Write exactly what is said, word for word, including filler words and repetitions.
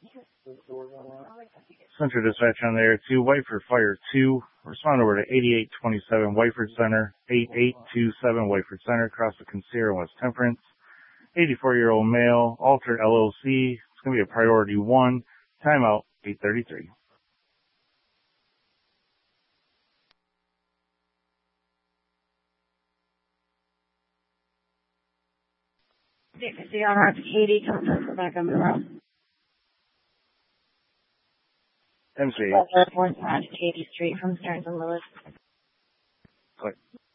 Center dispatch on the air two, Whiteford Fire two. Respond over to eighty-eight twenty-seven Whiteford Center, eighty-eight twenty-seven Whiteford Center, across the Consider West Temperance. eighty-four-year-old male, Alter L L C. It's going to be a priority one. Timeout, eight thirty-three. sixty on Route Katie, confirm for back on the road. M C. fourth Route Katie Street from Stearns and Lewis. Click.